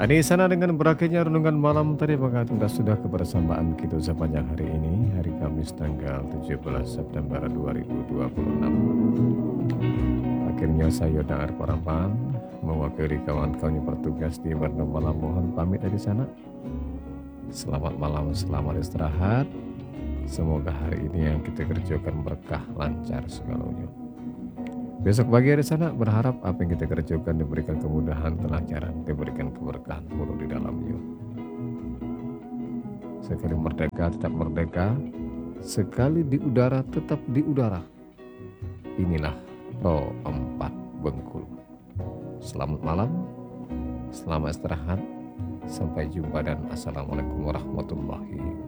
Di sana dengan berakhirnya renungan malam tadi mengantar sudah kebersamaan kita sepanjang hari ini, hari Kamis tanggal 17 September 2026. Akhirnya saya dan Arparampan mewakili kawan-kawan yang bertugas di Bandung Malam mohon pamit dari sana. Selamat malam, selamat istirahat. Semoga hari ini yang kita kerjakan berkah, lancar segalanya. Besok pagi di sana berharap apa yang kita kerjakan diberikan kemudahan, kelancaran, diberikan keberkahan penuh di dalamnya. Sekali merdeka tetap merdeka, sekali di udara tetap di udara. Inilah Pro 4 Bengkulu. Selamat malam, selamat istirahat, sampai jumpa dan assalamualaikum warahmatullahi